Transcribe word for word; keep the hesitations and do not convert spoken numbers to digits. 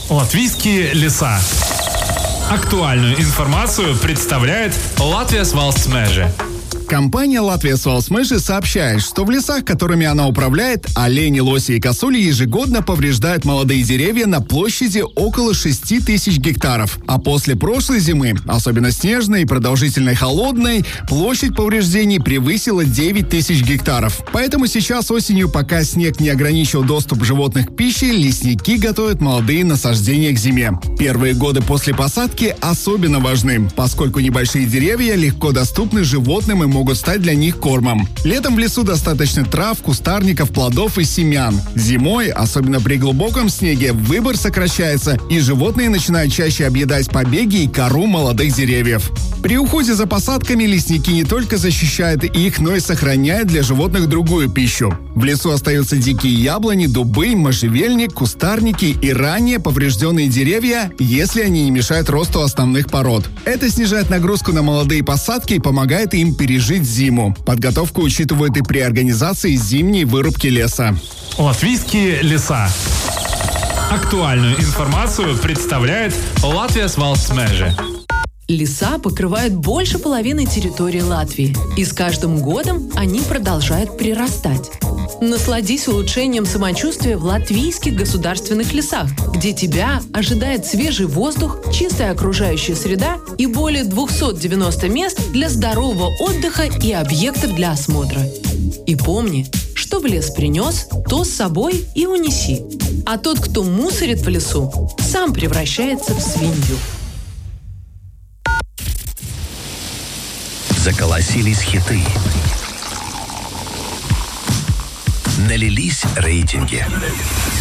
Латвийские леса. Актуальную информацию представляет Латвijas valsts meži. Компания Латвijas valsts meži сообщает, что в лесах, которыми она управляет, олени, лоси и косули ежегодно повреждают молодые деревья на площади около шести тысяч гектаров. А после прошлой зимы, особенно снежной и продолжительной холодной, площадь повреждений превысила девять тысяч гектаров. Поэтому сейчас осенью, пока снег не ограничил доступ животных к пище, лесники готовят молодые насаждения к зиме. Первые годы после посадки особенно важны, поскольку небольшие деревья легко доступны животным и могут стать для них кормом. Летом в лесу достаточно трав, кустарников, плодов и семян. Зимой, особенно при глубоком снеге, выбор сокращается, и животные начинают чаще объедать побеги и кору молодых деревьев. При уходе за посадками лесники не только защищают их, но и сохраняют для животных другую пищу. В лесу остаются дикие яблони, дубы, можжевельник, кустарники и ранее поврежденные деревья, если они не мешают росту основных пород. Это снижает нагрузку на молодые посадки и помогает им пережить зиму. Подготовку учитывают и при организации зимней вырубки леса. Латвийские леса. Актуальную информацию представляет Латвijas valsts meži. Леса покрывают больше половины территории Латвии, и с каждым годом они продолжают прирастать. Насладись улучшением самочувствия в латвийских государственных лесах, где тебя ожидает свежий воздух, чистая окружающая среда и более двухсот девяноста мест для здорового отдыха и объектов для осмотра. И помни, что в лес принес, то с собой и унеси. А тот, кто мусорит в лесу, сам превращается в свинью. Заколосились хиты. Налились рейтинги.